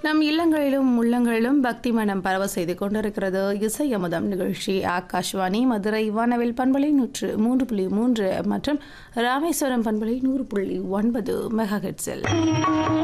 நம் இல்லங்களிலும் உள்ளங்களிலும் பக்தி மனம் பரவ செய்து கொண்டிருக்கிறது இசை அமுதம் நிகழ்ச்சி. ஆகாஷ்வாணி மதுரை வானவில் பண்பலை 103.3 மற்றும் ராமேஸ்வரம் பண்பலை 100.9 மெகாஹெர்ட்ஸில்.